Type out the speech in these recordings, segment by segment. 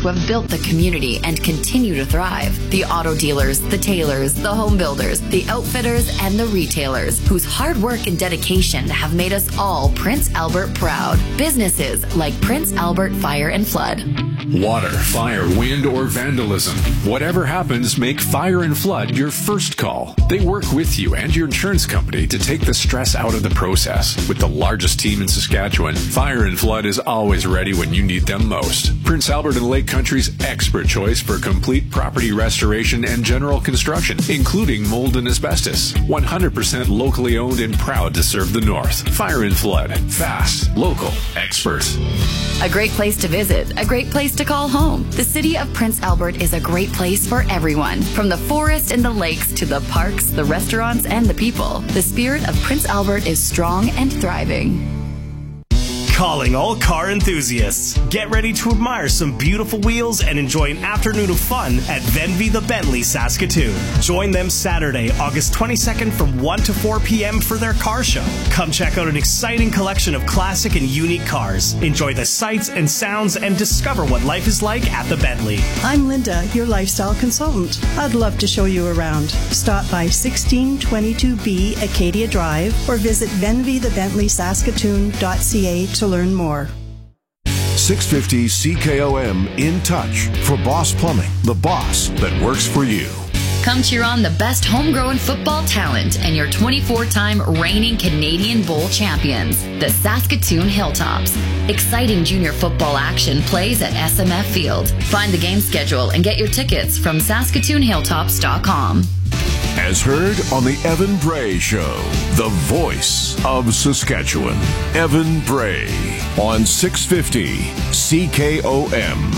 who have built the community and continue to thrive. The auto dealers, the tailors, the home builders, the outfitters, and the retailers whose hard work and dedication have made us all Prince Albert proud. Businesses like Prince Albert Fire and Flood. Water, fire, wind, or vandalism. Whatever happens, make Fire and Flood your first call. They work with you and your insurance company to take the stress out of the process. With the largest team in Saskatchewan, Fire and Flood is always ready when you need them most. Prince Albert and Lake Country's expert choice for complete property restoration and general construction, including mold and asbestos. 100% locally owned and proud to serve the North. Fire and Flood. Fast, local, expert. A great place to visit, a great place to call home. The city of Prince Albert is a great place for everyone. From the forest and the lakes to the parks, the restaurants, and the people. The spirit of Prince Albert is strong and thriving. Calling all car enthusiasts. Get ready to admire some beautiful wheels and enjoy an afternoon of fun at Venvy the Bentley Saskatoon. Join them Saturday, August 22nd from 1 to 4 p.m. for their car show. Come check out an exciting collection of classic and unique cars. Enjoy the sights and sounds and discover what life is like at the Bentley. I'm Linda, your lifestyle consultant. I'd love to show you around. Stop by 1622B Acadia Drive or visit venvythebentleysaskatoon.ca to learn more. 650 CKOM In Touch for Boss Plumbing, the boss that works for you. Come cheer on the best homegrown football talent and your 24-time reigning Canadian Bowl champions, the Saskatoon Hilltops. Exciting junior football action plays at SMF Field. Find the game schedule and get your tickets from SaskatoonHilltops.com. As heard on the Evan Bray Show, the voice of Saskatchewan. Evan Bray on 650 CKOM.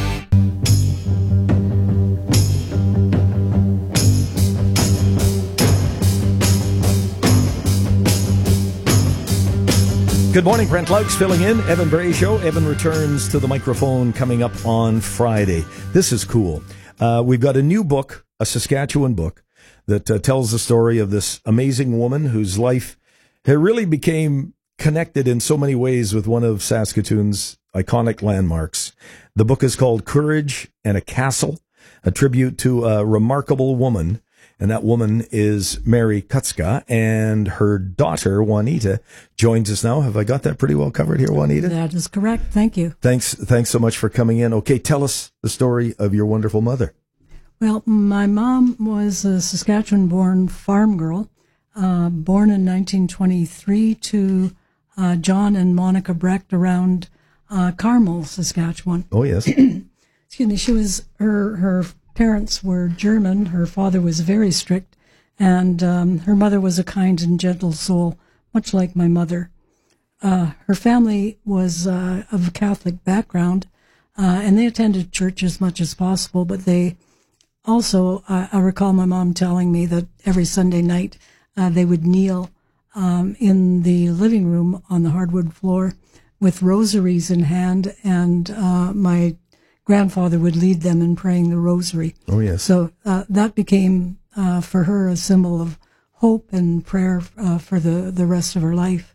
Good morning, Brent Laux filling in. Evan Bray Show. Evan returns to the microphone coming up on Friday. This is cool. We've got a new book, a Saskatchewan book, that tells the story of this amazing woman whose life really became connected in so many ways with one of Saskatoon's iconic landmarks. The book is called Courage and a Castle, a tribute to a remarkable woman. And that woman is Mary Kutska, and her daughter, Juanita, joins us now. Have I got that pretty well covered here, Juanita? That is correct. Thank you. Thanks so much for coming in. Okay, tell us the story of your wonderful mother. Well, my mom was a Saskatchewan-born farm girl, born in 1923 to John and Monica Brecht around Carmel, Saskatchewan. Oh, yes. Excuse me. She was her parents were German. Her father was very strict, and her mother was a kind and gentle soul, much like my mother. Her family was of a Catholic background, and they attended church as much as possible, but they also, I recall my mom telling me that every Sunday night they would kneel in the living room on the hardwood floor with rosaries in hand, and my grandfather would lead them in praying the rosary. Oh, yes. So that became for her a symbol of hope and prayer for the rest of her life.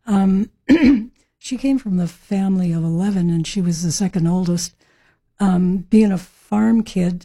She came from the family of 11, and she was the second oldest. Being a farm kid,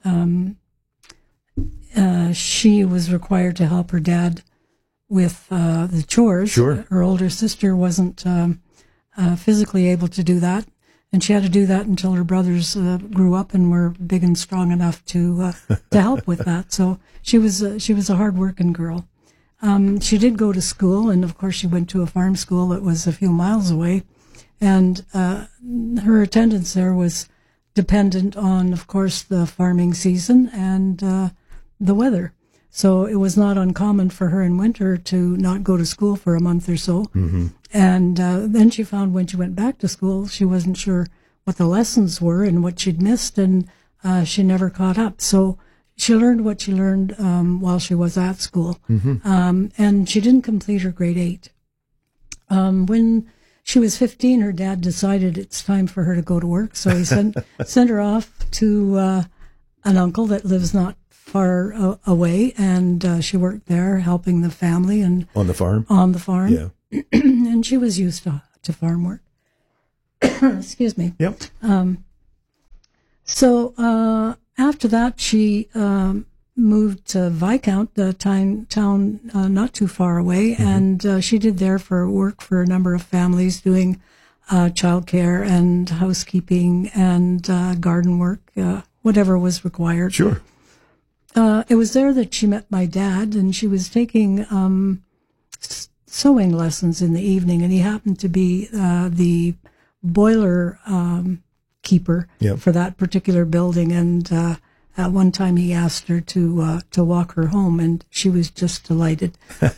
she was required to help her dad with the chores. Sure. Her older sister wasn't physically able to do that, and she had to do that until her brothers grew up and were big and strong enough to help with that. So she was a hard-working girl. She did go to school, and of course she went to a farm school that was a few miles away, and her attendance there was dependent on, of course, the farming season and the weather. So it was not uncommon for her in winter to not go to school for a month or so. Mm-hmm. And then she found when she went back to school, she wasn't sure what the lessons were and what she'd missed, and she never caught up. So she learned what she learned while she was at school. Mm-hmm. And she didn't complete her grade 8. When she was 15, her dad decided it's time for her to go to work. So he sent her off to an uncle that lives not far away, and she worked there helping the family and on the farm. Yeah. And she was used to farm work. Excuse me. Yep. So after that, she moved to Viscount, the town not too far away, and she did there for work for a number of families, doing childcare and housekeeping and garden work, whatever was required. Sure. It was there that she met my dad, and she was taking sewing lessons in the evening, and he happened to be the boiler keeper for that particular building, and at one time he asked her to walk her home, and she was just delighted.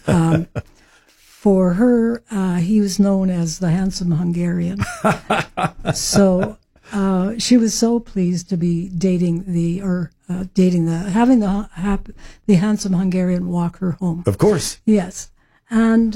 For her, he was known as the handsome Hungarian. So she was so pleased to be having the handsome Hungarian walk her home. Of course. Yes. And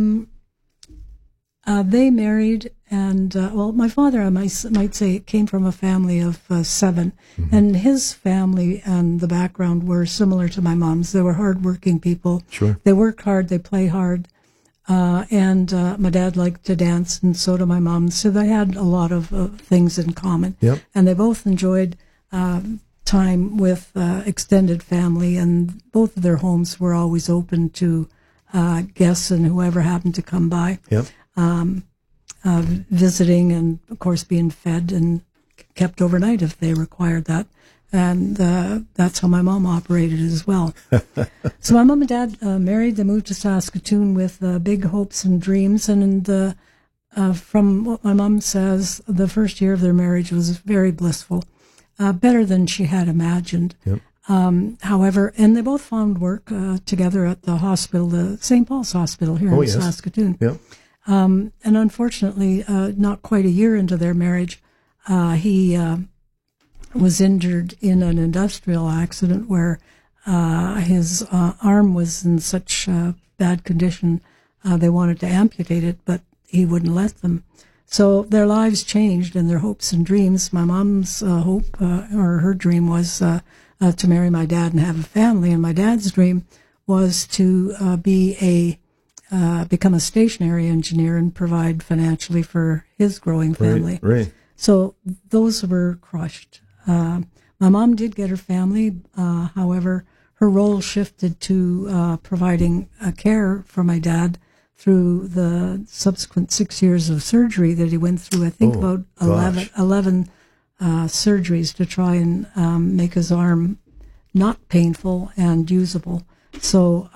they married, and my father, I might say, came from a family of 7, and his family and the background were similar to my mom's. They were hardworking people. Sure. They worked hard, they played hard, and my dad liked to dance, and so did my mom. So they had a lot of things in common. Yep. And they both enjoyed time with extended family, and both of their homes were always open to guests and whoever happened to come by. Yep. Visiting, and of course being fed and kept overnight if they required that. And that's how my mom operated as well. So my mom and dad married. They moved to Saskatoon with big hopes and dreams. And from what my mom says, the first year of their marriage was very blissful, better than she had imagined. Yep. However, and they both found work together at the hospital, the St. Paul's Hospital here in Saskatoon. Yep. And unfortunately, not quite a year into their marriage, he was injured in an industrial accident where his arm was in such bad condition they wanted to amputate it, but he wouldn't let them. So their lives changed and their hopes and dreams. My mom's hope, or her dream, was to marry my dad and have a family, and my dad's dream was to become a stationary engineer and provide financially for his growing family. Right. So those were crushed. My mom did get her family. However, her role shifted to providing care for my dad through the subsequent 6 years of surgery that he went through. I think about 11 surgeries to try and make his arm not painful and usable. So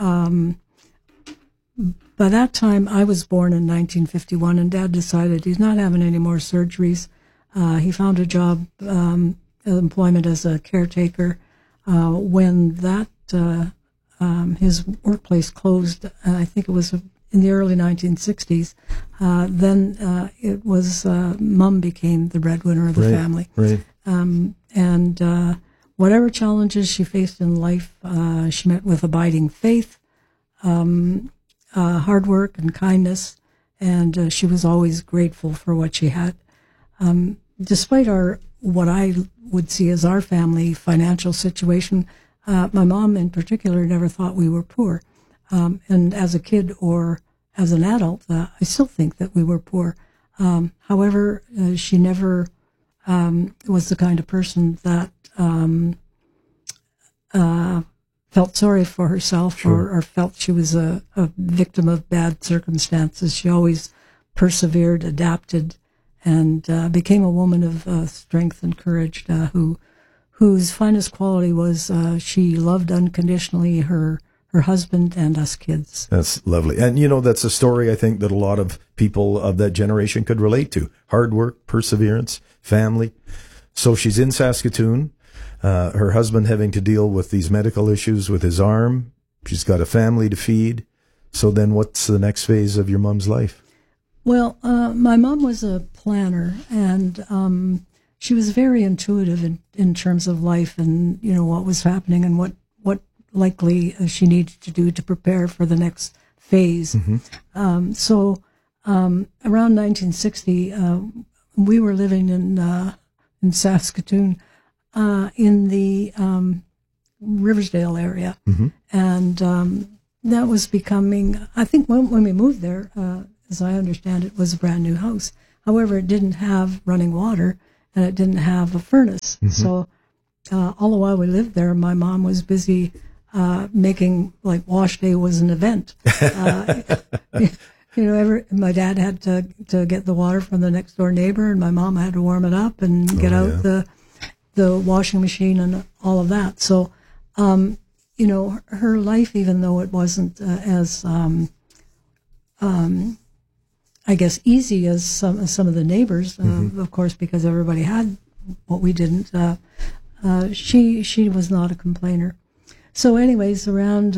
by that time, I was born in 1951, and Dad decided he's not having any more surgeries. He found a job, employment as a caretaker. When that his workplace closed, I think it was in the early 1960s, then it was Mom became the breadwinner of the family. Right. And whatever challenges she faced in life, she met with abiding faith, hard work and kindness, and she was always grateful for what she had. Despite what I would see as our family financial situation, my mom in particular never thought we were poor. And as a kid or as an adult, I still think that we were poor. However, she never was the kind of person that felt sorry for herself or felt she was a victim of bad circumstances. She always persevered, adapted, and became a woman of strength and courage, whose finest quality was she loved unconditionally her husband and us kids. That's lovely. And, that's a story I think that a lot of people of that generation could relate to. Hard work, perseverance, family. So she's in Saskatoon. Her husband having to deal with these medical issues with his arm. She's got a family to feed. So then what's the next phase of your mom's life? Well, my mom was a planner, and she was very intuitive in terms of life and, what was happening and what likely she needed to do to prepare for the next phase. Mm-hmm. So around 1960, we were living in Saskatoon, in the Riversdale area. Mm-hmm. And that was becoming, I think when we moved there, as I understand it, was a brand new house. However, it didn't have running water, and it didn't have a furnace. Mm-hmm. So all the while we lived there, my mom was busy making, like, wash day was an event. My dad had to get the water from the next door neighbor, and my mom had to warm it up and get out the washing machine and all of that. So, her life, even though it wasn't as I guess, easy as some of the neighbors, of course, because everybody had what we didn't. She was not a complainer. So, anyways, around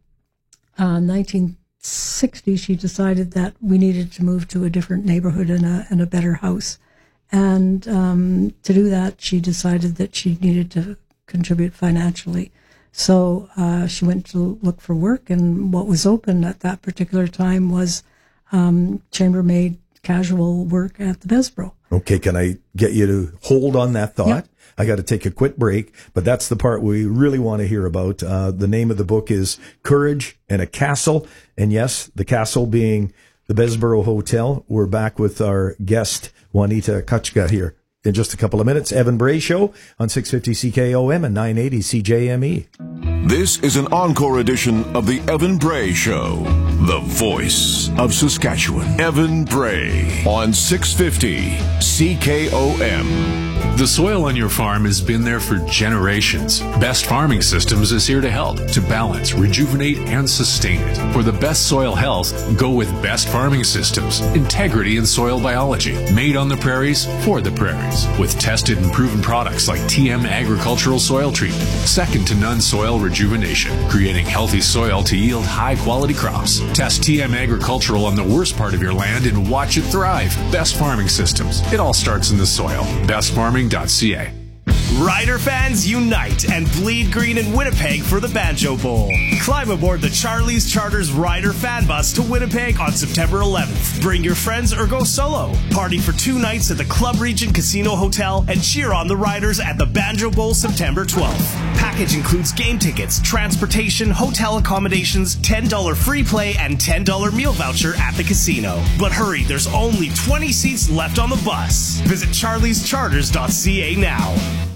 1960, she decided that we needed to move to a different neighborhood and a better house. And to do that, she decided that she needed to contribute financially. So she went to look for work, and what was open at that particular time was chambermaid casual work at the Besbro. Okay, can I get you to hold on that thought? Yep. I got to take a quick break, but that's the part we really want to hear about. The name of the book is Courage and a Castle, and yes, the castle being the Besbro Hotel. We're back with our guest, Juanita Kachka, here in just a couple of minutes. Evan Bray Show on 650 CKOM and 980 CJME. This is an encore edition of the Evan Bray Show, the voice of Saskatchewan. Evan Bray on 650 CKOM. The soil on your farm has been there for generations. Best Farming Systems is here to help, to balance, rejuvenate, and sustain it. For the best soil health, go with Best Farming Systems. Integrity in soil biology. Made on the prairies, for the prairies. With tested and proven products like TM Agricultural Soil Treatment. Second to none soil rejuvenation. Creating healthy soil to yield high-quality crops. Test TM Agricultural on the worst part of your land and watch it thrive. Best Farming Systems. It all starts in the soil. BestFarming.ca. Rider fans unite and bleed green in Winnipeg for the Banjo Bowl. Climb aboard the Charlie's Charters Rider fan bus to Winnipeg on September 11th. Bring your friends or go solo. Party for 2 nights at the Club Regent Casino Hotel and cheer on the Riders at the Banjo Bowl September 12th. Package includes game tickets, transportation, hotel accommodations, $10 free play, and $10 meal voucher at the casino. But hurry, there's only 20 seats left on the bus. Visit charliescharters.ca now.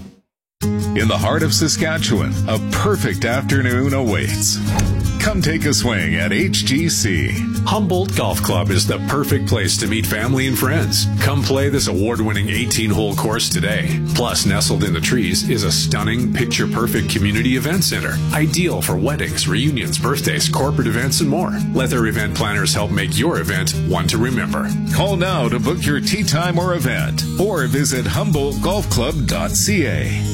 In the heart of Saskatchewan, a perfect afternoon awaits. Come take a swing at HGC. Humboldt Golf Club is the perfect place to meet family and friends. Come play this award-winning 18-hole course today. Plus, nestled in the trees is a stunning, picture-perfect community event center. Ideal for weddings, reunions, birthdays, corporate events, and more. Let their event planners help make your event one to remember. Call now to book your tee time or event, or visit HumboldtGolfClub.ca.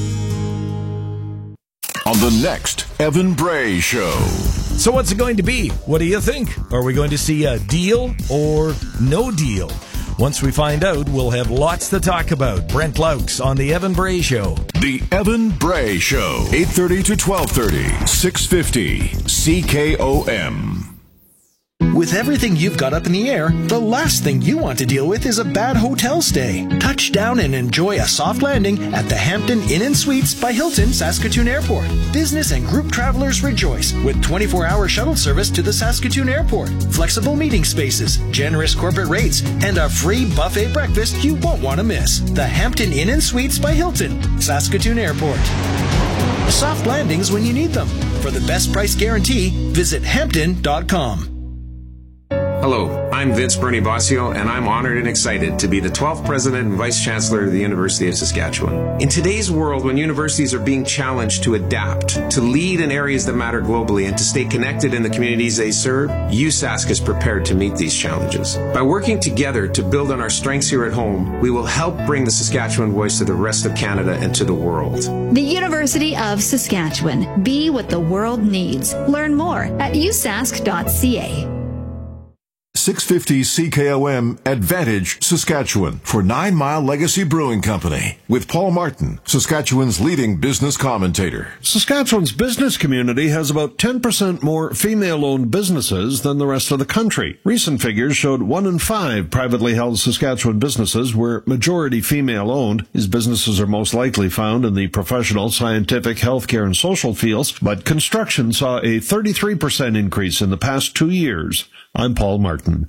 On the next Evan Bray Show. So what's it going to be? What do you think? Are we going to see a deal or no deal? Once we find out, we'll have lots to talk about. Brent Laux on the Evan Bray Show. The Evan Bray Show, 8:30 to 12:30, 650 CKOM. With everything you've got up in the air, the last thing you want to deal with is a bad hotel stay. Touch down and enjoy a soft landing at the Hampton Inn & Suites by Hilton Saskatoon Airport. Business and group travelers rejoice with 24-hour shuttle service to the Saskatoon Airport, flexible meeting spaces, generous corporate rates, and a free buffet breakfast you won't want to miss. The Hampton Inn & Suites by Hilton, Saskatoon Airport. Soft landings when you need them. For the best price guarantee, visit Hampton.com. Hello, I'm Vince Bernie Bossio, and I'm honored and excited to be the 12th President and Vice Chancellor of the University of Saskatchewan. In today's world, when universities are being challenged to adapt, to lead in areas that matter globally, and to stay connected in the communities they serve, USask is prepared to meet these challenges. By working together to build on our strengths here at home, we will help bring the Saskatchewan voice to the rest of Canada and to the world. The University of Saskatchewan. Be what the world needs. Learn more at usask.ca. 650 CKOM Advantage Saskatchewan for 9 Mile Legacy Brewing Company with Paul Martin, Saskatchewan's leading business commentator. Saskatchewan's business community has about 10% more female-owned businesses than the rest of the country. Recent figures showed 1 in 5 privately held Saskatchewan businesses were majority female-owned. These businesses are most likely found in the professional, scientific, healthcare, and social fields, but construction saw a 33% increase in the past 2 years. I'm Paul Martin.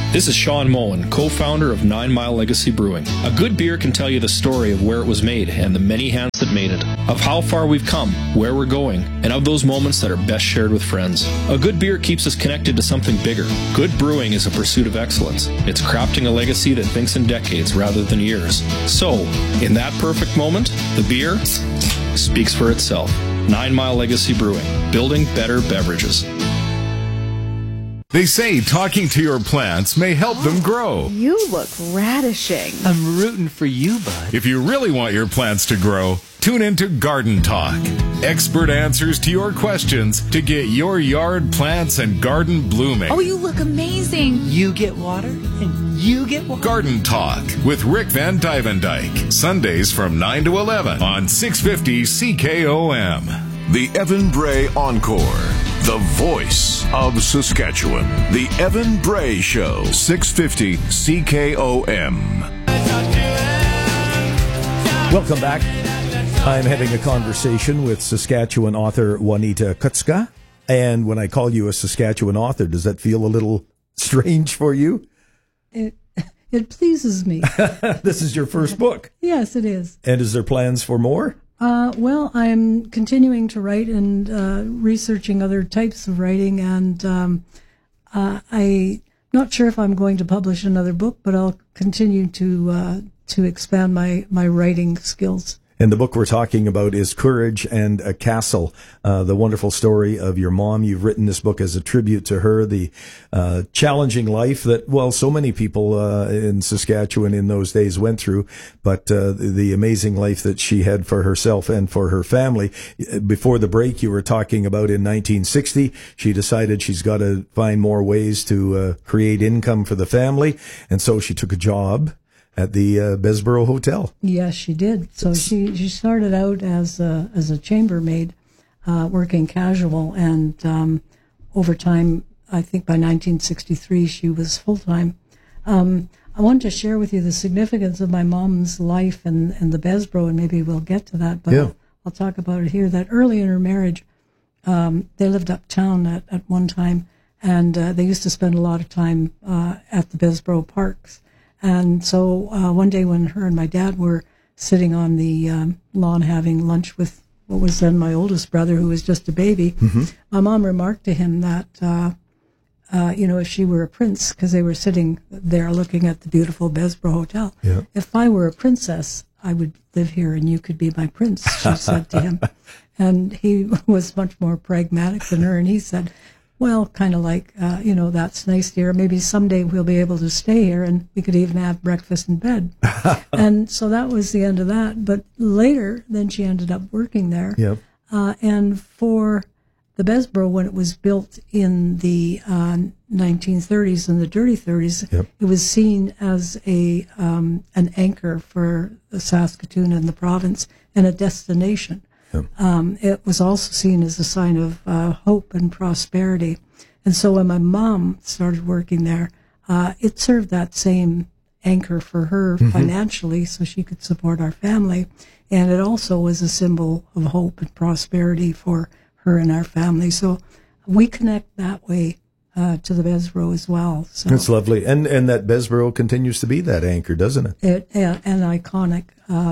This is Sean Moen, co-founder of 9 Mile Legacy Brewing. A good beer can tell you the story of where it was made and the many hands that made it, of how far we've come, where we're going, and of those moments that are best shared with friends. A good beer keeps us connected to something bigger. Good brewing is a pursuit of excellence. It's crafting a legacy that thinks in decades rather than years. So, in that perfect moment, the beer speaks for itself. 9 Mile Legacy Brewing, building better beverages. They say talking to your plants may help them grow. You look radishing. I'm rooting for you, bud. If you really want your plants to grow, tune into Garden Talk. Expert answers to your questions to get your yard plants and garden blooming. Oh, you look amazing. You get water and you get water. Garden Talk with Rick Van Dyvendyke. Sundays from 9 to 11 on 650 CKOM. The Evan Bray Encore. The voice of Saskatchewan. The Evan Bray Show. 650 CKOM. Welcome back. I'm having a conversation with Saskatchewan author Juanita Kutzka. And when I call you a Saskatchewan author, does that feel a little strange for you? It pleases me. This is your first book. Yes, it is. And is there plans for more? Well, I'm continuing to write and researching other types of writing, and I'm not sure if I'm going to publish another book, but I'll continue to expand my writing skills. And the book we're talking about is Courage and a Castle, the wonderful story of your mom. You've written this book as a tribute to her, the challenging life that, well, so many people in Saskatchewan in those days went through, but the amazing life that she had for herself and for her family. Before the break, you were talking about in 1960, she decided she's got to find more ways to create income for the family, and so she took a job at the Bessborough Hotel. Yes, she did. So she started out as a chambermaid, working casual, and over time, I think by 1963, she was full-time. I wanted to share with you the significance of my mom's life and the Bessborough, and maybe we'll get to that, but yeah. I'll talk about it here, that early in her marriage, they lived uptown at one time, and they used to spend a lot of time at the Bessborough parks. And so one day when her and my dad were sitting on the lawn having lunch with what was then my oldest brother, who was just a baby, my mom remarked to him that, if she were a prince, because they were sitting there looking at the beautiful Bessborough Hotel, yeah. If I were a princess, I would live here and you could be my prince, she said to him. And he was much more pragmatic than her, and he said, well, kind of like, that's nice, dear. Maybe someday we'll be able to stay here and we could even have breakfast in bed. And so that was the end of that. But later, then she ended up working there. Yep. And for the Bessborough, when it was built in the 1930s and the dirty 30s, yep. It was seen as an anchor for the Saskatoon and the province and a destination. Yep. It was also seen as a sign of hope and prosperity. And so when my mom started working there, it served that same anchor for her financially so she could support our family. And it also was a symbol of hope and prosperity for her and our family. So we connect that way to the Bessborough as well. So that's lovely. And that Bessborough continues to be that anchor, doesn't it? And iconic,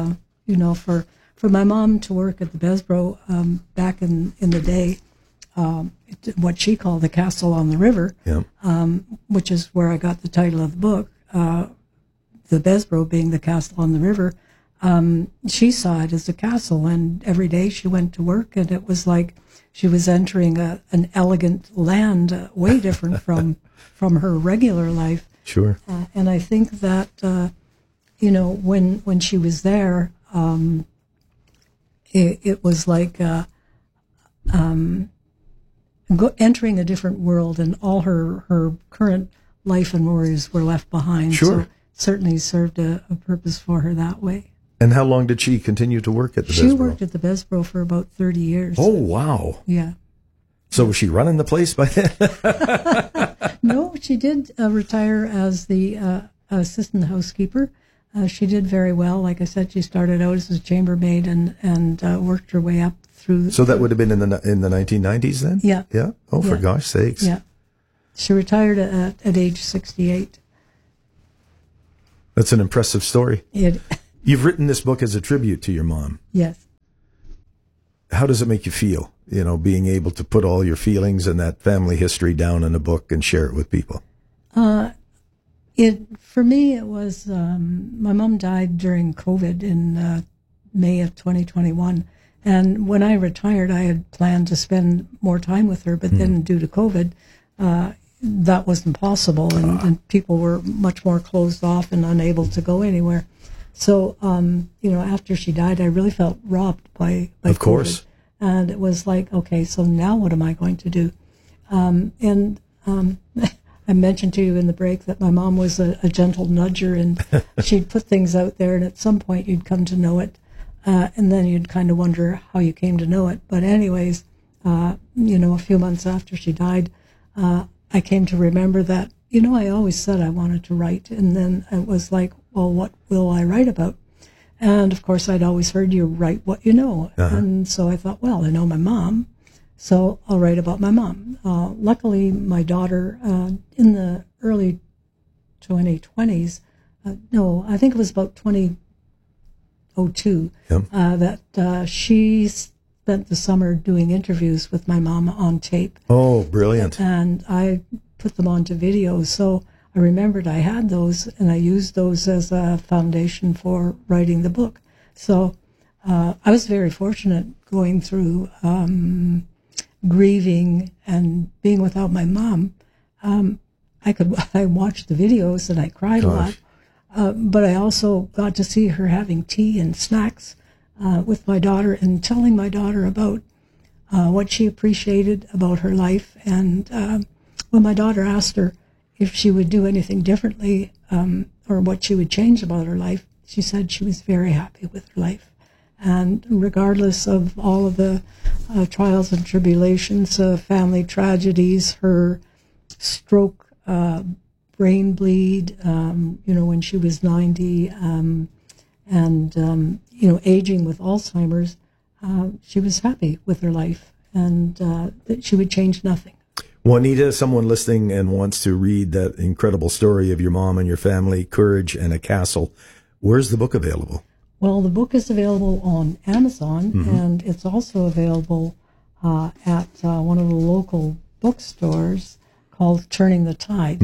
for my mom to work at the Bessborough back in the day, what she called the Castle on the River, yep. Which is where I got the title of the book, the Bessborough being the Castle on the River, she saw it as a castle, and every day she went to work, and it was like she was entering an elegant land, way different from her regular life. Sure. And I think that, when she was there, it was like entering a different world, and all her current life and worries were left behind. Sure. So certainly served a purpose for her that way. And how long did she continue to work at the Bessborough? She worked at the Bessborough for about 30 years. Oh, wow. Yeah. So was she running the place by then? No, she did retire as the assistant housekeeper. She did very well. Like I said, she started out as a chambermaid and worked her way up through. So that would have been in the 1990s then? Yeah. Yeah? Oh, for gosh sakes. Yeah. She retired at age 68. That's an impressive story. It, You've written this book as a tribute to your mom. yes. How does it make you feel, being able to put all your feelings and that family history down in a book and share it with people? For me, it was, my mom died during COVID in May of 2021. And when I retired, I had planned to spend more time with her, but then due to COVID, that wasn't possible, and people were much more closed off and unable to go anywhere. So, after she died, I really felt robbed by of COVID. Course. And it was like, okay, so now what am I going to do? I mentioned to you in the break that my mom was a gentle nudger, and she'd put things out there, and at some point you'd come to know it, and then you'd kind of wonder how you came to know it. But anyways, a few months after she died, I came to remember that, I always said I wanted to write, and then it was like, well, what will I write about? And of course, I'd always heard you write what you know. And so I thought, well, I know my mom, so I'll write about my mom. Luckily, my daughter, in the early 2020s, I think it was about 2002, that she spent the summer doing interviews with my mom on tape. Oh, brilliant. And I put them onto video. So I remembered I had those, and I used those as a foundation for writing the book. So I was very fortunate going through grieving and being without my mom. I watched the videos and I cried a lot, but I also got to see her having tea and snacks with my daughter and telling my daughter about what she appreciated about her life. And when my daughter asked her if she would do anything differently or what she would change about her life, she said she was very happy with her life. And regardless of all of the trials and tribulations, family tragedies, her stroke, brain bleed, when she was 90, and aging with Alzheimer's, she was happy with her life, and that she would change nothing. Juanita, someone listening and wants to read that incredible story of your mom and your family, Courage and a Castle, where's the book available? Well, the book is available on Amazon, and it's also available at one of the local bookstores called Turning the Tide.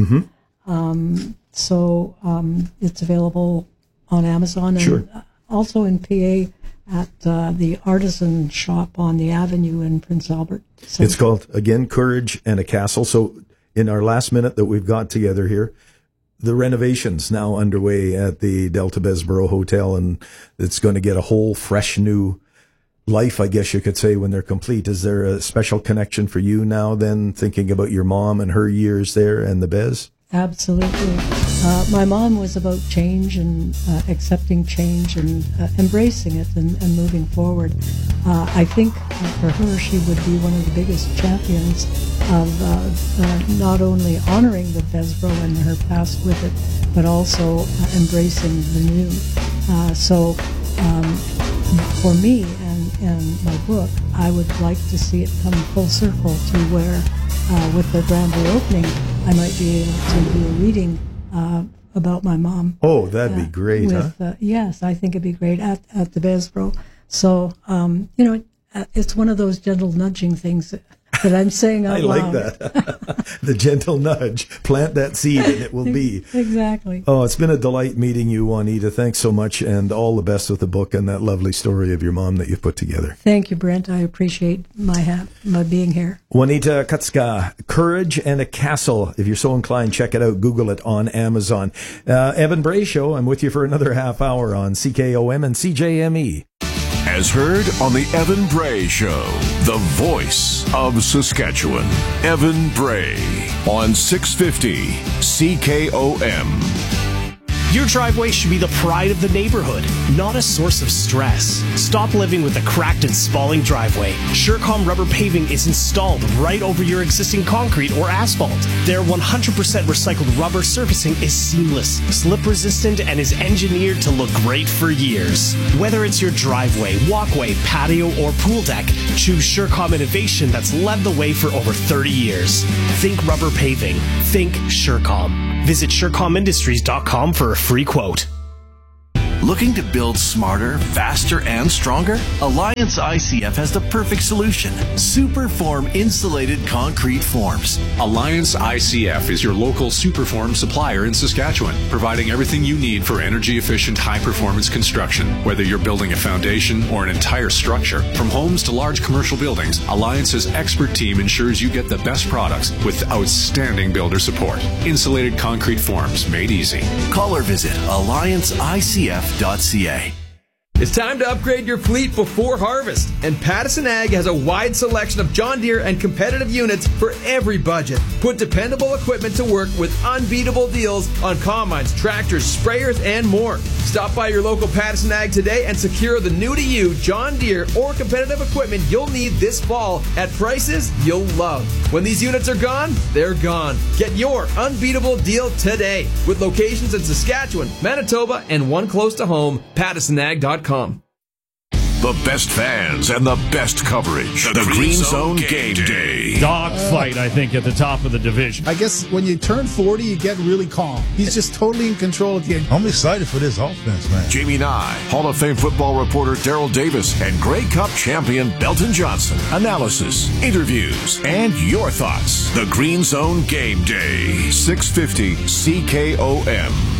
So it's available on Amazon and also in PA at the Artisan Shop on the Avenue in Prince Albert. So it's called, again, Courage and a Castle. So in our last minute that we've got together here, the renovation's now underway at the Delta Bessborough Hotel, and it's going to get a whole fresh new life, I guess you could say, when they're complete. Is there a special connection for you now then, thinking about your mom and her years there and the Bez? Absolutely. My mom was about change and accepting change and embracing it and moving forward. I think for her, she would be one of the biggest champions of not only honoring the Bessborough and her past with it, but also embracing the new. So for me and my book, I would like to see it come full circle to where with the grand reopening, I might be able to do a reading about my mom. Oh, that'd be great, Yes, I think it'd be great at the Bessborough. So, it's one of those gentle nudging things that I'm saying out loud. I like that. The gentle nudge. Plant that seed and it will be. Exactly. Oh, it's been a delight meeting you, Juanita. Thanks so much, and all the best with the book and that lovely story of your mom that you've put together. Thank you, Brent. I appreciate my being here. Juanita Kutska, Courage and a Castle. If you're so inclined, check it out. Google it on Amazon. Evan Bray Show. I'm with you for another half hour on CKOM and CJME. As heard on the Evan Bray Show, the voice of Saskatchewan. Evan Bray on 650 CKOM. Your driveway should be the pride of the neighborhood, not a source of stress. Stop living with a cracked and spalling driveway. Surecom rubber paving is installed right over your existing concrete or asphalt. Their 100% recycled rubber surfacing is seamless, slip resistant, and is engineered to look great for years. Whether it's your driveway, walkway, patio, or pool deck, choose Surecom innovation that's led the way for over 30 years. Think rubber paving. Think Surecom. Visit SureComIndustries.com for a free quote. Looking to build smarter, faster, and stronger? Alliance ICF has the perfect solution. Superform insulated concrete forms. Alliance ICF is your local Superform supplier in Saskatchewan, providing everything you need for energy-efficient, high-performance construction. Whether you're building a foundation or an entire structure, from homes to large commercial buildings, Alliance's expert team ensures you get the best products with outstanding builder support. Insulated concrete forms made easy. Call or visit AllianceICF.ca. It's time to upgrade your fleet before harvest, and Pattison Ag has a wide selection of John Deere and competitive units for every budget. Put dependable equipment to work with unbeatable deals on combines, tractors, sprayers, and more. Stop by your local Pattison Ag today and secure the new-to-you John Deere or competitive equipment you'll need this fall at prices you'll love. When these units are gone, they're gone. Get your unbeatable deal today with locations in Saskatchewan, Manitoba, and one close to home, PattisonAg.com. The best fans and the best coverage. The Green Zone Game Day. Dogfight, I think, at the top of the division. I guess when you turn 40, you get really calm. He's just totally in control of the game. I'm excited for this offense, man. Jamie Nye, Hall of Fame football reporter Daryl Davis, and Grey Cup champion Belton Johnson. Analysis, interviews, and your thoughts. The Green Zone Game Day. 650 CKOM.